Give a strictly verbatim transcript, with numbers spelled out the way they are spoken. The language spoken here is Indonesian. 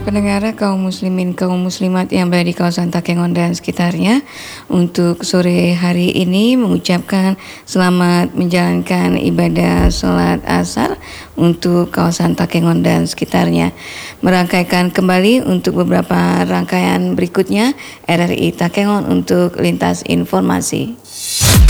Pendengar kaum muslimin, kaum muslimat yang berada di kawasan Takengon dan sekitarnya, untuk sore hari ini mengucapkan selamat menjalankan ibadah sholat asar untuk kawasan Takengon dan sekitarnya. Merangkaikan kembali untuk beberapa rangkaian berikutnya R R I Takengon untuk lintas informasi.